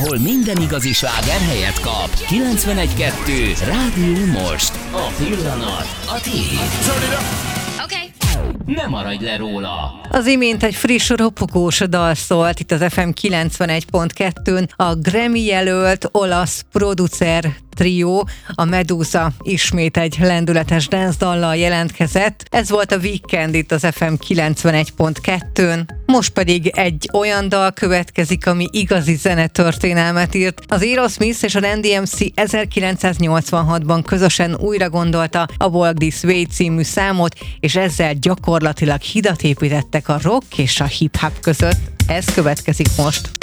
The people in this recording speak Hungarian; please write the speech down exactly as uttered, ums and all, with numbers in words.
ahol minden igazi sláger helyet kap. kilencvenegy kettő Rádió Most. A pillanat a tiéd. Ne maradj le róla! Az imént egy friss, ropogós dal szólt itt az ef em kilencvenegy pont kettőn. A Grammy jelölt olasz producer trió, a Medusa ismét egy lendületes dance dallal jelentkezett. Ez volt a Weekend itt az ef em kilencvenegy pont kettőn. Most pedig egy olyan dal következik, ami igazi zenetörténelmet írt. Az Aerosmith és a Run dé em cé ezerkilencszáznyolcvanhatban közösen újra gondolta a Walk This Way című számot, és ezzel gyakorlatilag hidat építettek a rock és a hip-hop között. Ez következik most.